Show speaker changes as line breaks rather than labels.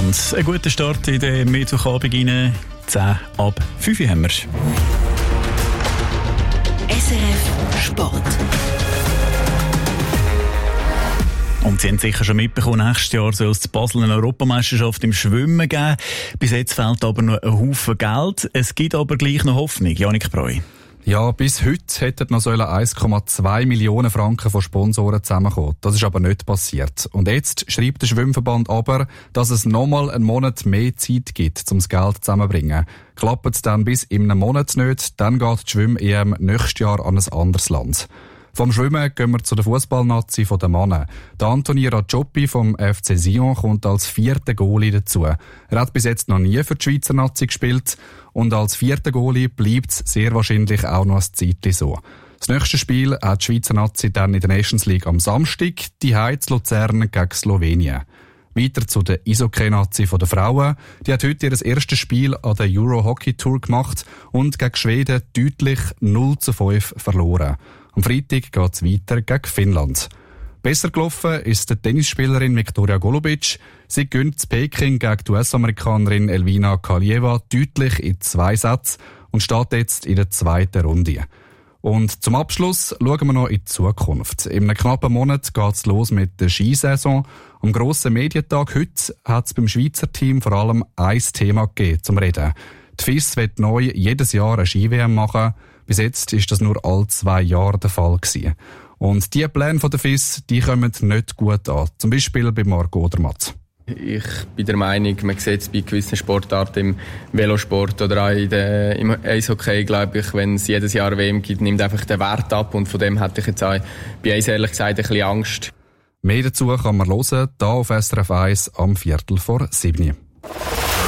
miteinander. Ein guter Start in den Mittwochabend rein. 10 ab 5 haben wir.
SRF Sport.
Und Sie haben sicher schon mitbekommen, nächstes Jahr soll es in Basel eine Europameisterschaft im Schwimmen geben. Bis jetzt fehlt aber noch ein Haufen Geld. Es gibt aber gleich noch Hoffnung. Janik Breu.
Ja, bis heute hätten noch 1,2 Millionen Franken von Sponsoren zusammenkommen. Das ist aber nicht passiert. Und jetzt schreibt der Schwimmverband aber, dass es nochmal einen Monat mehr Zeit gibt, um das Geld zusammenzubringen. Klappt es dann bis in einem Monat nicht, dann geht die Schwimm-EM nächstes Jahr an ein anderes Land. Vom Schwimmen gehen wir zu der Fußballnazi der Männer. Der Anthony Racioppi vom FC Sion kommt als 4. Goalie dazu. Er hat bis jetzt noch nie für die Schweizer Nazi gespielt und als 4. Goalie bleibt es sehr wahrscheinlich auch noch ein Zeitchen so. Das nächste Spiel hat die Schweizer Nazi dann in der Nations League am Samstag, die zu Luzern gegen Slowenien. Weiter zu der Eishockey-Nazi der Frauen. Die hat heute ihr erstes Spiel an der Euro Hockey Tour gemacht und gegen Schweden deutlich 0:5 verloren. Am Freitag geht es weiter gegen Finnland. Besser gelaufen ist die Tennisspielerin Viktoria Golubic. Sie gewinnt in Peking gegen die US-Amerikanerin Elvina Kalieva deutlich in 2 Sätzen und steht jetzt in der 2. Runde. Und zum Abschluss schauen wir noch in die Zukunft. In einem knappen Monat geht es los mit der Skisaison. Am grossen Medientag heute hat es beim Schweizer Team vor allem ein Thema gegeben zum Reden. Die FIS wird neu jedes Jahr eine Ski-WM machen. Bis jetzt ist das nur alle 2 Jahre der Fall gewesen. Und die Pläne der FIS, die kommen nicht gut an. Zum Beispiel bei Marco Odermatt.
Ich bin der Meinung, man sieht es bei gewissen Sportarten im Velosport oder auch im Eishockey, glaube ich, wenn es jedes Jahr WM gibt, nimmt einfach den Wert ab. Und von dem hatte ich jetzt auch bei uns ehrlich gesagt ein bisschen Angst.
Mehr dazu kann man hören, hier auf SRF 1 am 6:45.